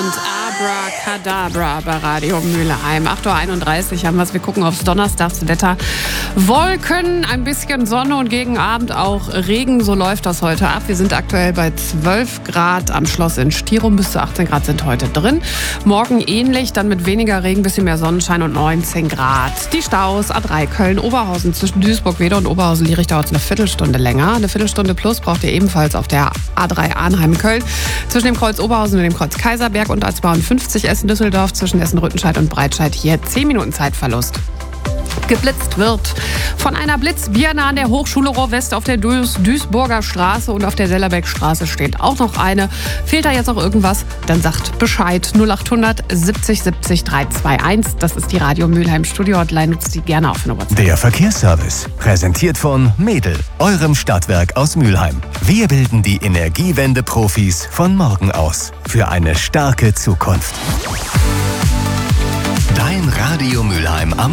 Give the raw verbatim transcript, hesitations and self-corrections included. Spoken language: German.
und Abracadabra bei Radio Mülheim. acht Uhr einunddreißig haben wir es. Wir gucken aufs Donnerstagswetter. Wolken, ein bisschen Sonne und gegen Abend auch Regen. So läuft das heute ab. Wir sind aktuell bei zwölf Grad am Schloss in Stirum. Bis zu achtzehn Grad sind heute drin. Morgen ähnlich, dann mit weniger Regen, bisschen mehr Sonnenschein und neunzehn Grad. Die Staus, A drei Köln-Oberhausen zwischen Duisburg-Wedau und Oberhausen-Lierich dauert es eine Viertelstunde länger. Eine Viertelstunde plus braucht ihr ebenfalls auf der A drei Arnheim-Köln. Zwischen dem Kreuz Oberhausen und dem Kreuz Kaiserberg und A zweiundfünfzig Essen-Düsseldorf zwischen Essen-Rüttenscheid und Breitscheid hier zehn Minuten Zeitverlust. Geblitzt wird von einer Blitzbirne an der Hochschule Ruhr-West auf der Duis- Duisburger Straße und auf der Sellerbeckstraße steht auch noch eine. Fehlt da jetzt noch irgendwas? Dann sagt Bescheid. null achthundert siebzig siebzig dreihunderteinundzwanzig. Das ist die Radio Mülheim Studio-Hotline. Nutzt die gerne auf eine WhatsApp. Der Verkehrsservice, präsentiert von Medel, eurem Stadtwerk aus Mülheim. Wir bilden die Energiewende-Profis von morgen aus. Für eine starke Zukunft. Dein Radio Mülheim am